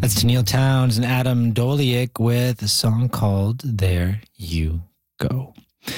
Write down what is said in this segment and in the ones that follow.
That's Tennille Townes and Adam Doliak with a song called There You Go.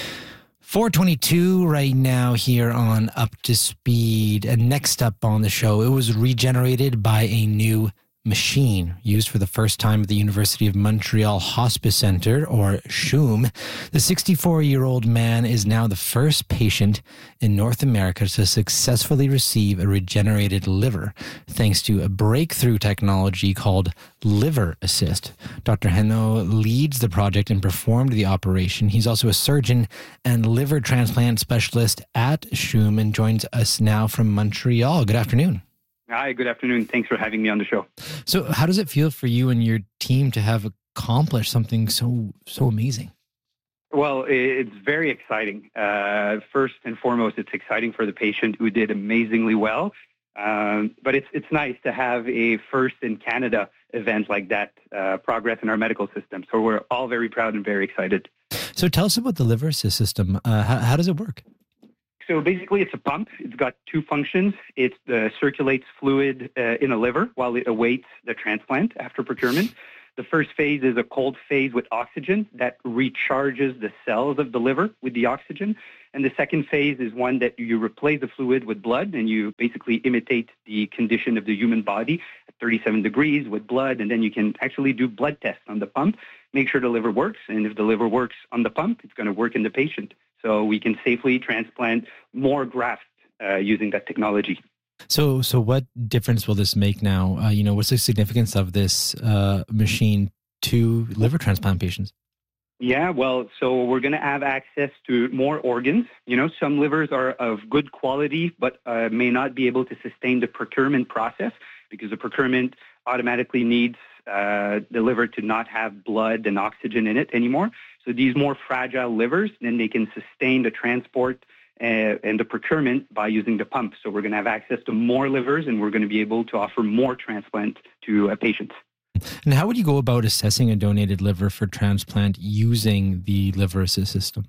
4:22 right now here on Up to Speed. And next up on the show, it was regenerated by a new machine used for the first time at the University of Montreal Hospice Centre, or CHUM. The 64-year-old man is now the first patient in North America to successfully receive a regenerated liver, thanks to a breakthrough technology called Liver Assist. Dr. Hainaut leads the project and performed the operation. He's also a surgeon and liver transplant specialist at CHUM and joins us now from Montreal. Good afternoon. Hi, good afternoon. Thanks for having me on the show. So how does it feel for you and your team to have accomplished something so amazing? Well, it's very exciting. First and foremost, it's exciting for the patient who did amazingly well. But it's nice to have a first in Canada event like that progress in our medical system. So we're all very proud and very excited. So tell us about the Liver Assist system. How does it work? So basically, it's a pump. It's got two functions. It circulates fluid in a liver while it awaits the transplant after procurement. The first phase is a cold phase with oxygen that recharges the cells of the liver with the oxygen. And the second phase is one that you replace the fluid with blood, and you basically imitate the condition of the human body at 37 degrees with blood, and then you can actually do blood tests on the pump, make sure the liver works, and if the liver works on the pump, it's going to work in the patient. So we can safely transplant more grafts using that technology. So what difference will this make now? What's the significance of this machine to liver transplant patients? Yeah, well, so we're going to have access to more organs. Some livers are of good quality, but may not be able to sustain the procurement process because the procurement automatically needs the liver to not have blood and oxygen in it anymore. So these more fragile livers, then they can sustain the transport and the procurement by using the pump. So we're going to have access to more livers, and we're going to be able to offer more transplant to patients. And how would you go about assessing a donated liver for transplant using the Liver Assist system?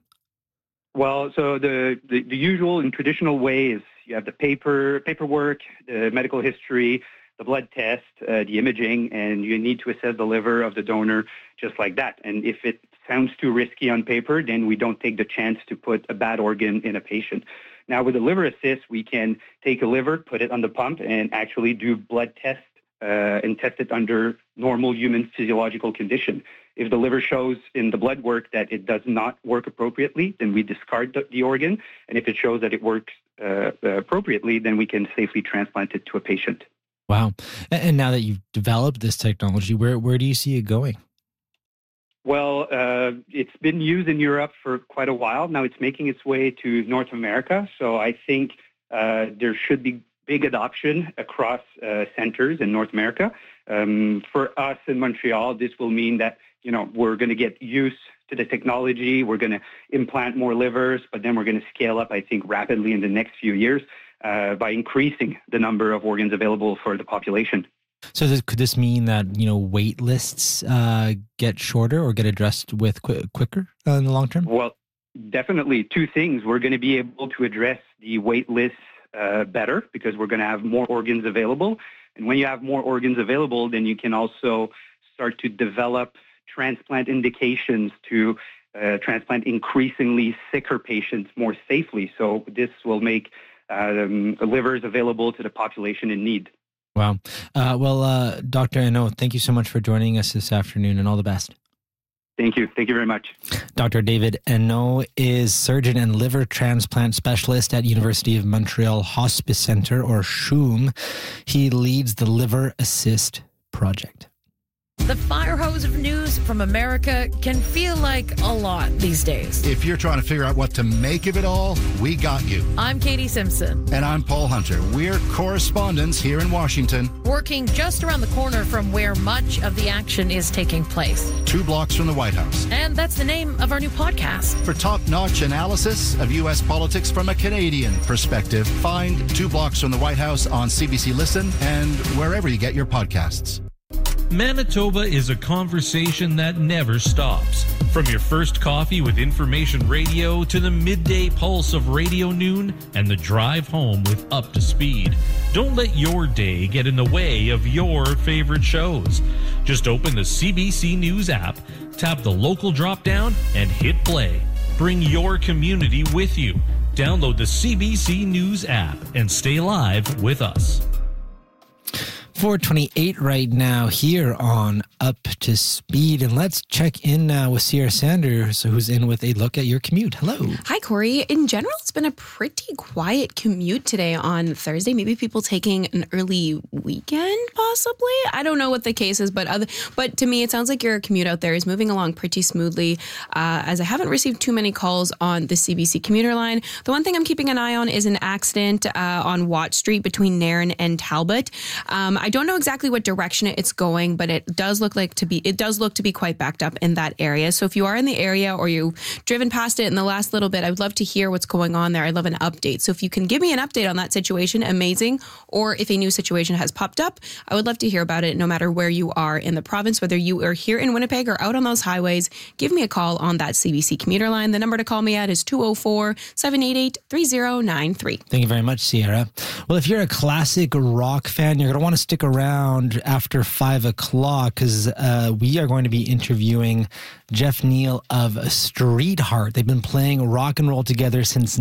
Well, so the usual and traditional way is you have the paperwork, the medical history, the blood test, the imaging, and you need to assess the liver of the donor just like that. And if it sounds too risky on paper, then we don't take the chance to put a bad organ in a patient. Now, with the Liver Assist, we can take a liver, put it on the pump, and actually do blood tests and test it under normal human physiological condition. If the liver shows in the blood work that it does not work appropriately, then we discard the organ. And if it shows that it works appropriately, then we can safely transplant it to a patient. Wow. And now that you've developed this technology, where do you see it going? Well, it's been used in Europe for quite a while. Now it's making its way to North America. So I think there should be big adoption across centers in North America. For us in Montreal, this will mean that, we're going to get used to the technology. We're going to implant more livers, but then we're going to scale up, I think, rapidly in the next few years by increasing the number of organs available for the population. So could this mean that, wait lists get shorter or get addressed with quicker in the long term? Well, definitely two things. We're going to be able to address the wait lists better because we're going to have more organs available. And when you have more organs available, then you can also start to develop transplant indications to transplant increasingly sicker patients more safely. So this will make livers available to the population in need. Wow. Dr. Hainaut, thank you so much for joining us this afternoon, and all the best. Thank you. Thank you very much. Dr. David Hainaut is surgeon and liver transplant specialist at University of Montreal Hospice Centre, or CHUM. He leads the Liver Assist project. The fire hose of news from America can feel like a lot these days. If you're trying to figure out what to make of it all, we got you. I'm Katie Simpson. And I'm Paul Hunter. We're correspondents here in Washington. Working just around the corner from where much of the action is taking place. 2 blocks from the White House. And that's the name of our new podcast. For top-notch analysis of U.S. politics from a Canadian perspective, find 2 blocks from the White House on CBC Listen and wherever you get your podcasts. Manitoba is a conversation that never stops. From your first coffee with information radio to the midday pulse of Radio Noon and the drive home with Up to Speed. Don't let your day get in the way of your favorite shows. Just open the CBC News app, tap the local drop-down, and hit play. Bring your community with you. Download the CBC News app and stay live with us. 4:28 right now here on Up to Speed. And let's check in now with Sierra Sanders, who's in with a look at your commute. Hello. Hi, Corey. In general, it's been a pretty quiet commute today on Thursday. Maybe people taking an early weekend, possibly. I don't know what the case is, but to me, it sounds like your commute out there is moving along pretty smoothly, as I haven't received too many calls on the CBC commuter line. The one thing I'm keeping an eye on is an accident on Watt Street between Nairn and Talbot. I don't know exactly what direction it's going, but it does look to be quite backed up in that area. So if you are in the area or you've driven past it in the last little bit, I would love to hear what's going on there. I'd love an update. So if you can give me an update on that situation, amazing. Or if a new situation has popped up, I would love to hear about it no matter where you are in the province, whether you are here in Winnipeg or out on those highways. Give me a call on that CBC commuter line. The number to call me at is 204-788-3093. Thank you very much, Sierra. Well, if you're a classic rock fan, you're going to want to stick around after 5 o'clock because we are going to be interviewing Jeff Neal of Streetheart. They've been playing rock and roll together since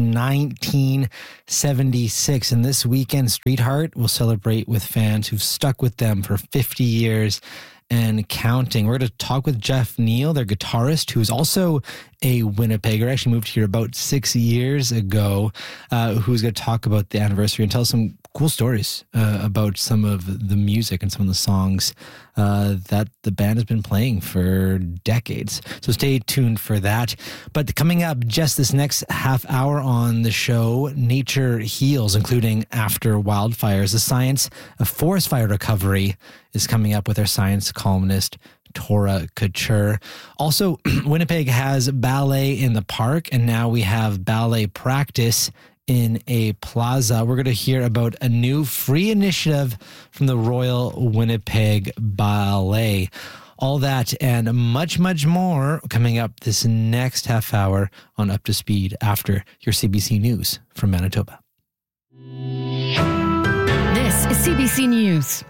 1976. And this weekend, Streetheart will celebrate with fans who've stuck with them for 50 years and counting. We're going to talk with Jeff Neal, their guitarist, who's also a Winnipegger, actually moved here about 6 years ago, who's going to talk about the anniversary and tell some cool stories about some of the music and some of the songs that the band has been playing for decades. So stay tuned for that. But coming up just this next half hour on the show, Nature Heals, including After Wildfires, the science of forest fire recovery is coming up with our science columnist, Tora Couture. Also, Winnipeg has ballet in the park, and now we have ballet practice in a plaza. We're going to hear about a new free initiative from the Royal Winnipeg Ballet. All that and much, much more coming up this next half hour on Up to Speed after your CBC News from Manitoba. This is CBC News.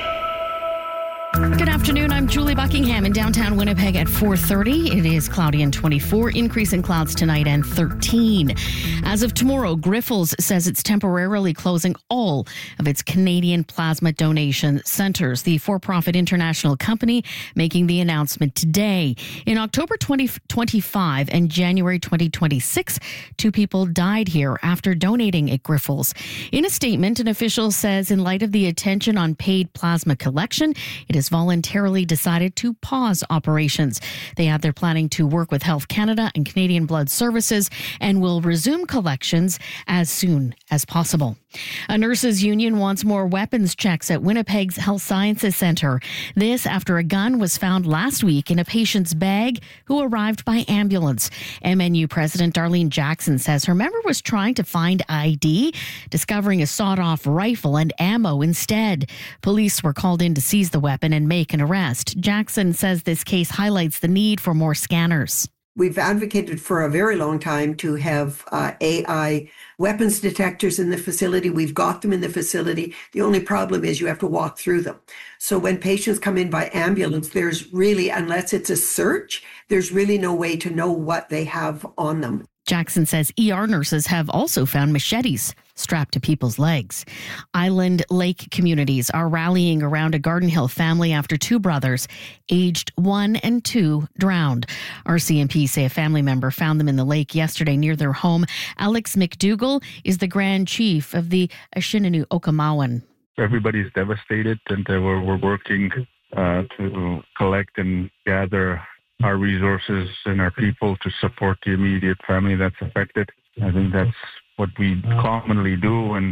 Good afternoon. I'm Julie Buckingham in downtown Winnipeg at 4:30. It is cloudy and 24, increase in clouds tonight and 13. As of tomorrow, Grifols says it's temporarily closing all of its Canadian plasma donation centers. The for-profit international company making the announcement today. In October 2025 and January 2026, 2 people died here after donating at Grifols. In a statement, an official says in light of the attention on paid plasma collection, it has voluntarily decided to pause operations. They add they're planning to work with Health Canada and Canadian Blood Services and will resume collections as soon as possible. A nurses' union wants more weapons checks at Winnipeg's Health Sciences Centre. This after a gun was found last week in a patient's bag who arrived by ambulance. MNU President Darlene Jackson says her member was trying to find ID, discovering a sawed-off rifle and ammo instead. Police were called in to seize the weapon and make an arrest. Jackson says this case highlights the need for more scanners. We've advocated for a very long time to have AI weapons detectors in the facility. We've got them in the facility. The only problem is you have to walk through them. So when patients come in by ambulance, there's really, unless it's a search, there's really no way to know what they have on them. Jackson says ER nurses have also found machetes strapped to people's legs. Island Lake communities are rallying around a Garden Hill family after 2 brothers, aged 1 and 2, drowned. RCMP say a family member found them in the lake yesterday near their home. Alex McDougall is the Grand Chief of the Ashinanu Okamawan. Everybody's devastated, and we're working to collect and gather our resources and our people to support the immediate family that's affected. I think that's what we commonly do, and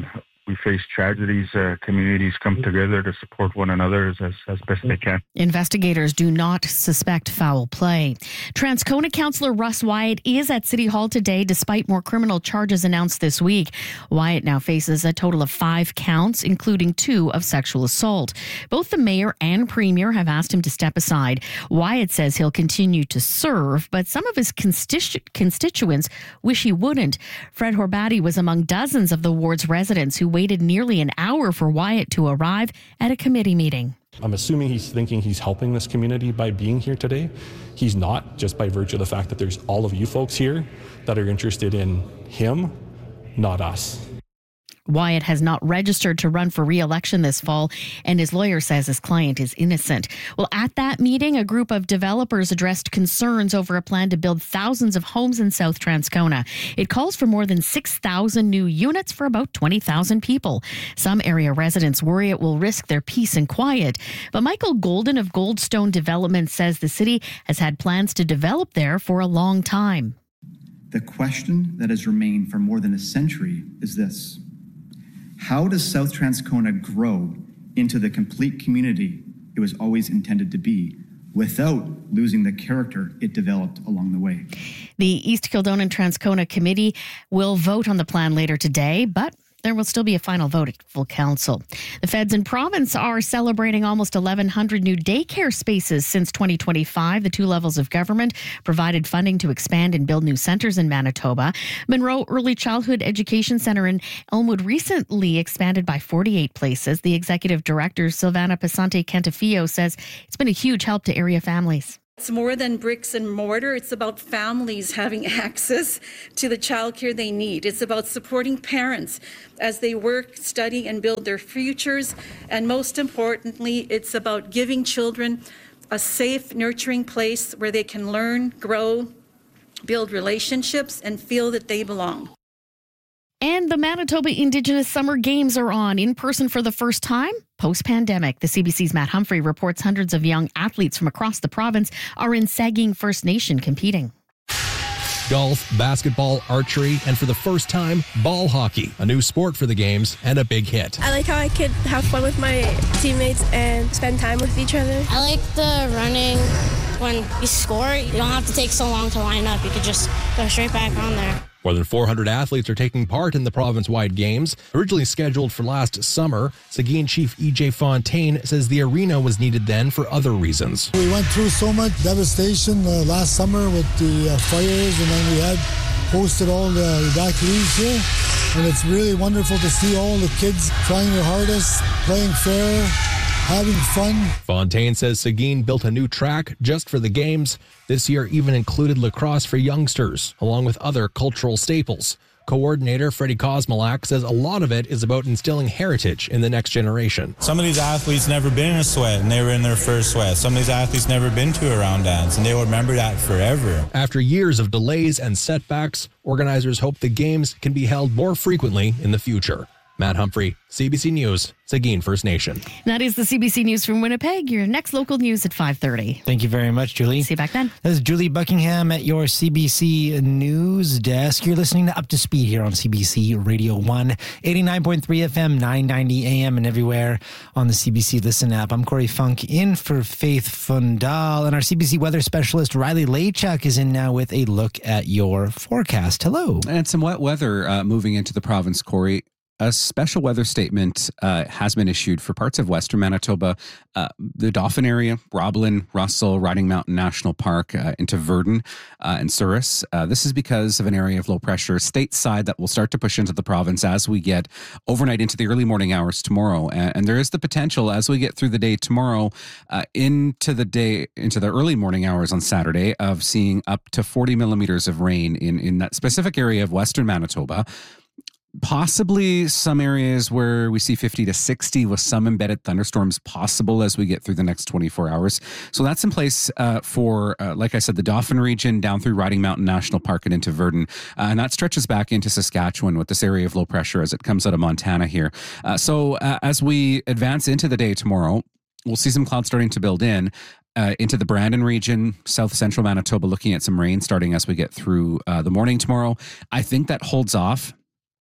we face tragedies, communities come together to support one another as best they can. Investigators do not suspect foul play. Transcona Councillor Russ Wyatt is at City Hall today despite more criminal charges announced this week. Wyatt now faces a total of 5 counts, including 2 of sexual assault. Both the mayor and premier have asked him to step aside. Wyatt says he'll continue to serve, but some of his constituents wish he wouldn't. Fred Horbati was among dozens of the ward's residents who waited nearly an hour for Wyatt to arrive at a committee meeting. I'm assuming he's thinking he's helping this community by being here today. He's not, just by virtue of the fact that there's all of you folks here that are interested in him, not us. Wyatt has not registered to run for re-election this fall, and his lawyer says his client is innocent. Well, at that meeting, a group of developers addressed concerns over a plan to build thousands of homes in South Transcona. It calls for more than 6,000 new units for about 20,000 people. Some area residents worry it will risk their peace and quiet. But Michael Golden of Goldstone Development says the city has had plans to develop there for a long time. The question that has remained for more than a century is this: how does South Transcona grow into the complete community it was always intended to be without losing the character it developed along the way? The East Kildonan Transcona Committee will vote on the plan later today, but there will still be a final vote at full council. The feds and province are celebrating almost 1,100 new daycare spaces since 2025. The 2 levels of government provided funding to expand and build new centres in Manitoba. Monroe Early Childhood Education Centre in Elmwood recently expanded by 48 places. The executive director, Silvana Pesante Cantafio, says it's been a huge help to area families. It's more than bricks and mortar. It's about families having access to the childcare they need. It's about supporting parents as they work, study, and build their futures. And most importantly, it's about giving children a safe, nurturing place where they can learn, grow, build relationships, and feel that they belong. And the Manitoba Indigenous Summer Games are on in person for the first time post-pandemic. The CBC's Matt Humphrey reports hundreds of young athletes from across the province are in Saugeen First Nation competing. Golf, basketball, archery, and for the first time, ball hockey, a new sport for the games and a big hit. I like how I could have fun with my teammates and spend time with each other. I like the running. When you score, you don't have to take so long to line up. You could just go straight back on there. More than 400 athletes are taking part in the province-wide games. Originally scheduled for last summer, Saugeen Chief E.J. Fontaine says the arena was needed then for other reasons. We went through so much devastation last summer with the fires, and then we had hosted all the evacuees here. And it's really wonderful to see all the kids trying their hardest, playing fair, having fun. Fontaine says Saugeen built a new track just for the games. This year even included lacrosse for youngsters, along with other cultural staples. Coordinator Freddie Kosmolak says a lot of it is about instilling heritage in the next generation. Some of these athletes never been in a sweat, and they were in their first sweat. Some of these athletes never been to a round dance, and they will remember that forever. After years of delays and setbacks, organizers hope the games can be held more frequently in the future. Matt Humphrey, CBC News, Saugeen First Nation. That is the CBC News from Winnipeg. Your next local news at 5:30. Thank you very much, Julie. See you back then. This is Julie Buckingham at your CBC News Desk. You're listening to Up to Speed here on CBC Radio 1, 89.3 FM, 990 AM, and everywhere on the CBC Listen app. I'm Corey Funk in for Faith Fundal, and our CBC weather specialist Riley Lachuk is in now with a look at your forecast. Hello. And some wet weather moving into the province, Corey. A special weather statement has been issued for parts of western Manitoba, the Dauphin area, Roblin, Russell, Riding Mountain National Park, into Verdun and Souris. This is because of an area of low pressure stateside that will start to push into the province as we get overnight into the early morning hours tomorrow. And there is the potential as we get through the day tomorrow into the early morning hours on Saturday of seeing up to 40 millimeters of rain in that specific area of western Manitoba. Possibly some areas where we see 50 to 60 with some embedded thunderstorms possible as we get through the next 24 hours. So that's in place for, like I said, the Dauphin region down through Riding Mountain National Park and into Verdun. And that stretches back into Saskatchewan with this area of low pressure as it comes out of Montana here. So as we advance into the day tomorrow, we'll see some clouds starting to build in. Into the Brandon region, south central Manitoba, looking at some rain starting as we get through the morning tomorrow. I think that holds off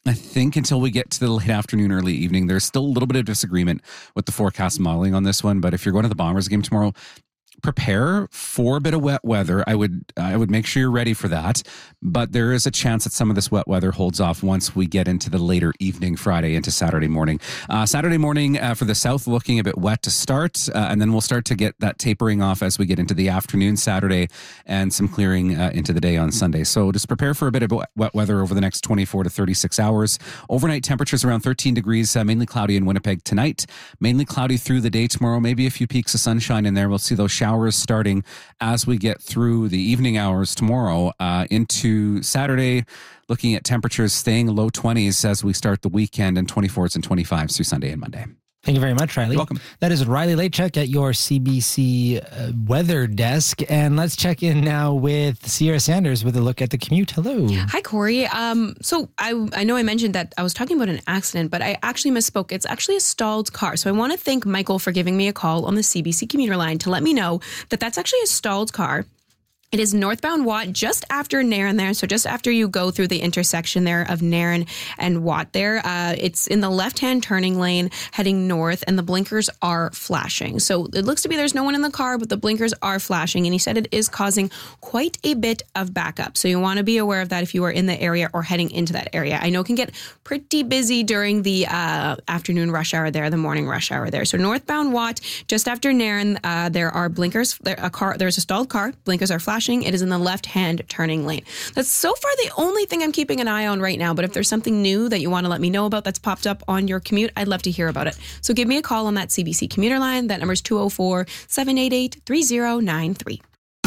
I think until we get to the late afternoon, early evening, there's still a little bit of disagreement with the forecast modeling on this one. But if you're going to the Bombers game tomorrow, prepare for a bit of wet weather. I would make sure you're ready for that. But there is a chance that some of this wet weather holds off once we get into the later evening, Friday into Saturday morning. Saturday morning for the south, looking a bit wet to start. And then we'll start to get that tapering off as we get into the afternoon Saturday and some clearing into the day on Sunday. So just prepare for a bit of wet weather over the next 24 to 36 hours. Overnight temperatures around 13 degrees, mainly cloudy in Winnipeg tonight. Mainly cloudy through the day tomorrow. Maybe a few peaks of sunshine in there. We'll see those showers starting as we get through the evening hours tomorrow into Saturday, looking at temperatures staying low 20s as we start the weekend, and 24s and 25s through Sunday and Monday. Thank you very much, Riley. You're welcome. That is Riley Lachuk at your CBC weather desk. And let's check in now with Sierra Sanders with a look at the commute. Hello. Hi, Corey. So I know I mentioned that I was talking about an accident, but I actually misspoke. It's actually a stalled car. So I want to thank Michael for giving me a call on the CBC commuter line to let me know that that's actually a stalled car. It is northbound Watt, just after Nairn there. So just after you go through the intersection there of Nairn and Watt there, it's in the left-hand turning lane heading north, and the blinkers are flashing. So it looks to be there's no one in the car, but the blinkers are flashing. And he said it is causing quite a bit of backup. So you want to be aware of that if you are in the area or heading into that area. I know it can get pretty busy during the afternoon rush hour there, the morning rush hour there. So northbound Watt, just after Nairn, there are blinkers. There's a stalled car. Blinkers are flashing. It is in the left-hand turning lane. That's so far the only thing I'm keeping an eye on right now. But if there's something new that you want to let me know about that's popped up on your commute, I'd love to hear about it. So give me a call on that CBC commuter line. That number is 204-788-3093.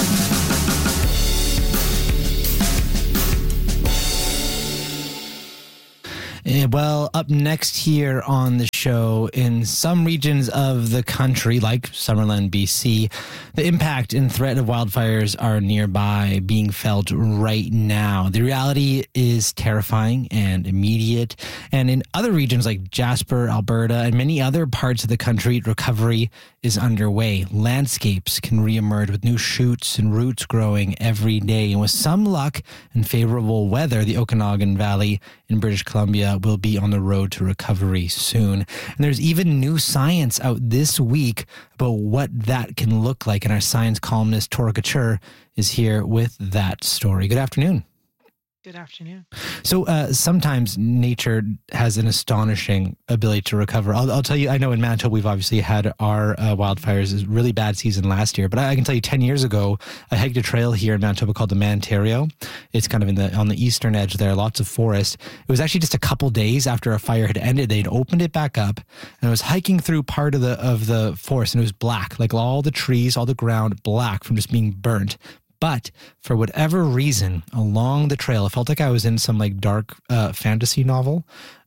Well, up next here on the show, in some regions of the country, like Summerland, BC, the impact and threat of wildfires are nearby, being felt right now. The reality is terrifying and immediate. And in other regions like Jasper, Alberta, and many other parts of the country, recovery is underway. Landscapes can reemerge with new shoots and roots growing every day. And with some luck and favorable weather, the Okanagan Valley in British Columbia will be on the road to recovery soon. And there's even new science out this week about what that can look like. And our science columnist, Tora Couture, is here with that story. Good afternoon. Good afternoon. So sometimes nature has an astonishing ability to recover. I'll tell you, I know in Manitoba we've obviously had our wildfires, a really bad season last year, but I can tell you 10 years ago, I hiked a trail here in Manitoba called the Mantario. It's kind of on the eastern edge there, lots of forest. It was actually just a couple days after a fire had ended. They'd opened it back up, and I was hiking through part of the forest, and it was black, like all the trees, all the ground black from just being burnt. But for whatever reason, along the trail, it felt like I was in some like dark fantasy novel.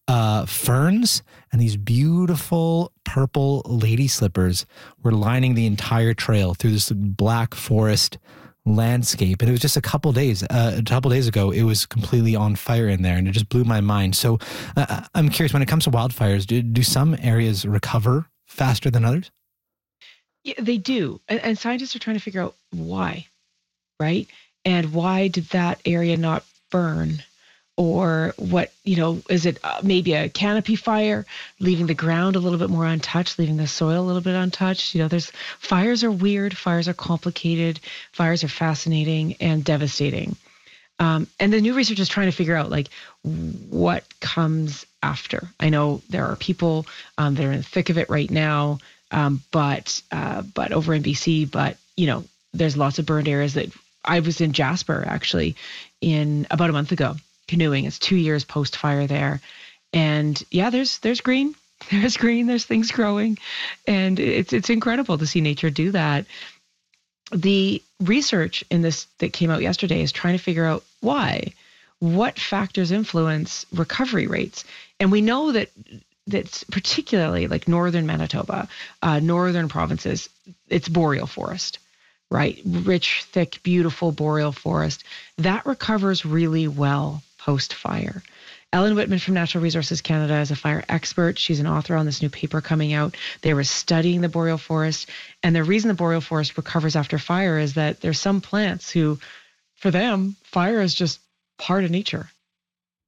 Ferns and these beautiful purple lady slippers were lining the entire trail through this black forest landscape. And it was just a couple days ago, it was completely on fire in there, and it just blew my mind. So I'm curious, when it comes to wildfires, do some areas recover faster than others? Yeah, they do. And scientists are trying to figure out why. Right? And why did that area not burn? Or what, is it maybe a canopy fire, leaving the ground a little bit more untouched, leaving the soil a little bit untouched? Fires are weird, fires are complicated, fires are fascinating and devastating. And the new research is trying to figure out what comes after. I know there are people that are in the thick of it right now, but over in BC, there's lots of burned areas that I was in Jasper actually in about a month ago canoeing. It's 2 years post fire there. And yeah, there's green, there's things growing, and it's incredible to see nature do that. The research in this that came out yesterday is trying to figure out what factors influence recovery rates. And we know that's particularly like northern Manitoba, northern provinces, it's boreal forest. Right? Rich, thick, beautiful boreal forest. That recovers really well post-fire. Ellen Whitman from Natural Resources Canada is a fire expert. She's an author on this new paper coming out. They were studying the boreal forest. And the reason the boreal forest recovers after fire is that there's some plants who, for them, fire is just part of nature.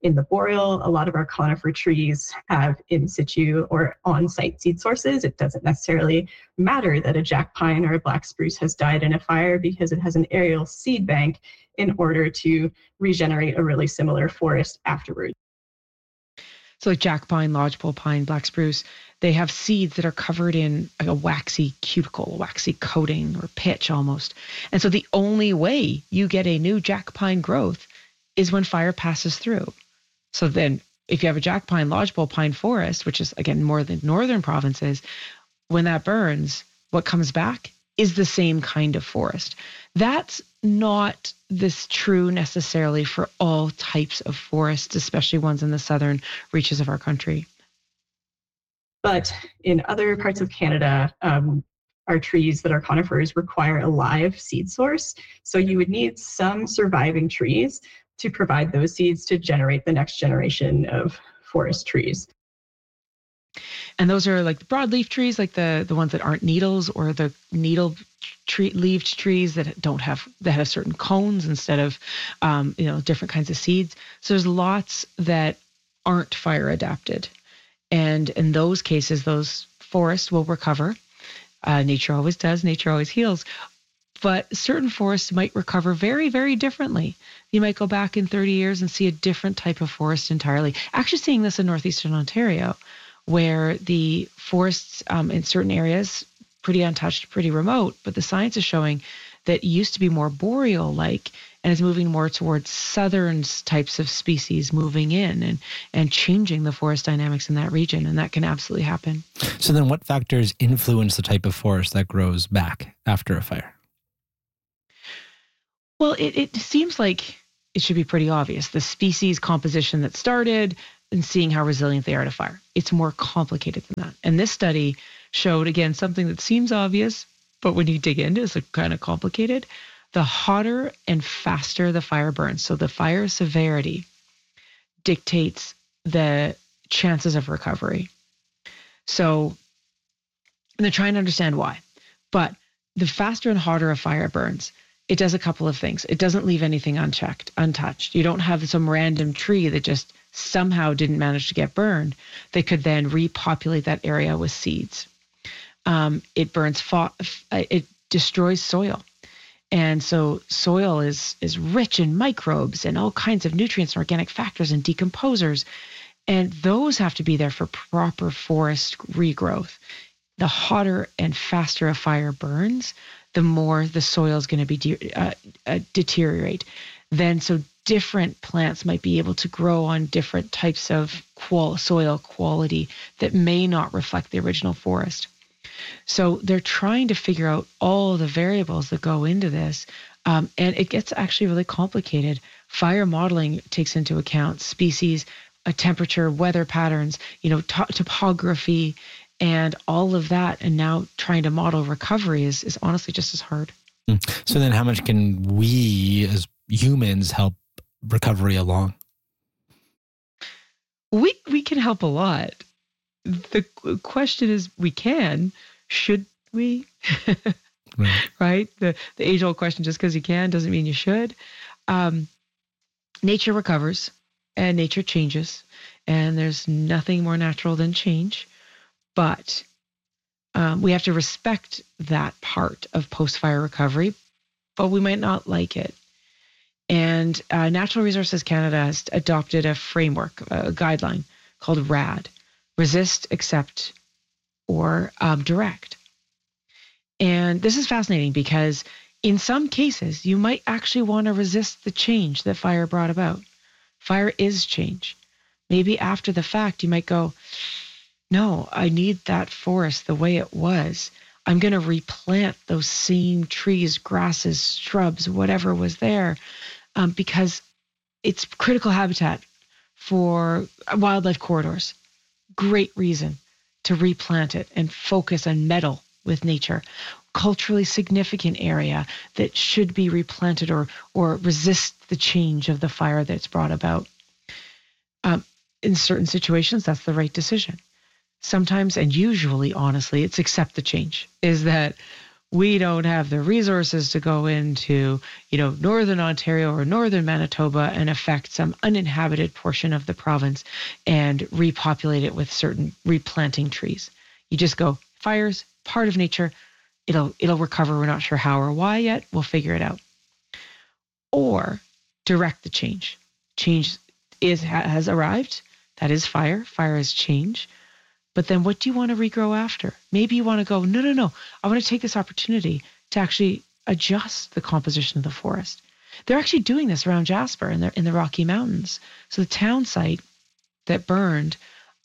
In the boreal, a lot of our conifer trees have in situ or on-site seed sources. It doesn't necessarily matter that a jack pine or a black spruce has died in a fire because it has an aerial seed bank in order to regenerate a really similar forest afterwards. So like jack pine, lodgepole pine, black spruce, they have seeds that are covered in like a waxy cuticle, a waxy coating or pitch almost. And so the only way you get a new jack pine growth is when fire passes through. So then if you have a jack pine, lodgepole pine forest, which is again more the northern provinces, when that burns, what comes back is the same kind of forest. That's not this true necessarily for all types of forests, especially ones in the southern reaches of our country. But in other parts of Canada, our trees that are conifers require a live seed source. So you would need some surviving trees to provide those seeds to generate the next generation of forest trees. And those are like the broadleaf trees, like the ones that aren't needles, or the needle-leaved trees that have certain cones instead of different kinds of seeds. So there's lots that aren't fire adapted, and in those cases, those forests will recover. Nature always does. Nature always heals. But certain forests might recover very, very differently. You might go back in 30 years and see a different type of forest entirely. Actually, seeing this in northeastern Ontario, where the forests in certain areas, pretty untouched, pretty remote, but the science is showing that used to be more boreal-like and is moving more towards southern types of species moving in and changing the forest dynamics in that region, and that can absolutely happen. So then what factors influence the type of forest that grows back after a fire? Well, it seems like it should be pretty obvious. The species composition that started, and seeing how resilient they are to fire. It's more complicated than that. And this study showed, again, something that seems obvious, but when you dig into it, it's kind of complicated. The hotter and faster the fire burns, so the fire severity dictates the chances of recovery. So they're trying to understand why. But the faster and hotter a fire burns, it does a couple of things. It doesn't leave anything unchecked, untouched. You don't have some random tree that just somehow didn't manage to get burned. They could then repopulate that area with seeds. It burns, it destroys soil. And so soil is rich in microbes and all kinds of nutrients and organic factors and decomposers. And those have to be there for proper forest regrowth. The hotter and faster a fire burns, the more the soil is going to be deteriorate. Then so different plants might be able to grow on different types of soil quality that may not reflect the original forest. So they're trying to figure out all the variables that go into this, and it gets actually really complicated. Fire modeling takes into account species, temperature, weather patterns, topography, and all of that. And now trying to model recovery is honestly just as hard. So then how much can we as humans help recovery along? We can help a lot. The question is, should we? Right? The age-old question, just because you can doesn't mean you should. Nature recovers and nature changes, and there's nothing more natural than change. But we have to respect that part of post-fire recovery, but we might not like it. And Natural Resources Canada has adopted a framework, a guideline called RAD, Resist, Accept, or Direct. And this is fascinating because in some cases, you might actually want to resist the change that fire brought about. Fire is change. Maybe after the fact, you might go, no, I need that forest the way it was. I'm going to replant those same trees, grasses, shrubs, whatever was there, because it's critical habitat for wildlife corridors. Great reason to replant it and focus and meddle with nature. Culturally significant area that should be replanted or resist the change of the fire that's brought about. In certain situations, that's the right decision. Sometimes, and usually, honestly, it's accept the change. Is that we don't have the resources to go into, northern Ontario or northern Manitoba and affect some uninhabited portion of the province and repopulate it with certain replanting trees. You just go, fire's part of nature. It'll recover. We're not sure how or why yet. We'll figure it out. Or direct the change. Change has arrived. That is fire. Fire is change. But then what do you want to regrow after? Maybe you want to go, no. I want to take this opportunity to actually adjust the composition of the forest. They're actually doing this around Jasper in the Rocky Mountains. So the town site that burned,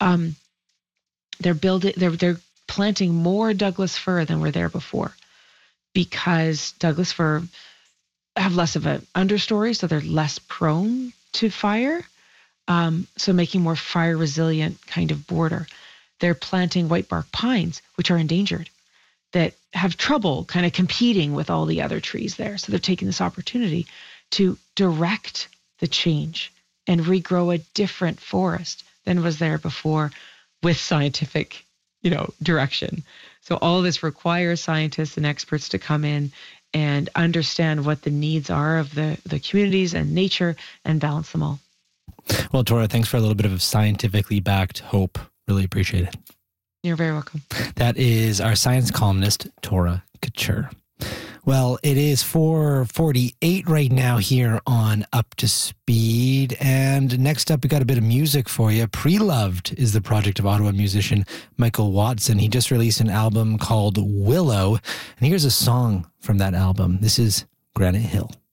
they're planting more Douglas fir than were there before, because Douglas fir have less of an understory, so they're less prone to fire. So making more fire resilient kind of border. They're planting whitebark pines, which are endangered, that have trouble kind of competing with all the other trees there. So they're taking this opportunity to direct the change and regrow a different forest than was there before with scientific, direction. So all of this requires scientists and experts to come in and understand what the needs are of the communities and nature and balance them all. Well, Tora, thanks for a little bit of scientifically backed hope. Really appreciate it. You're very welcome. That is our science columnist, Tora Couture. Well, it is 4:48 right now here on Up to Speed. And next up, we got a bit of music for you. Pre-Loved is the project of Ottawa musician Michael Watson. He just released an album called Willow. And here's a song from that album. This is Granite Hill.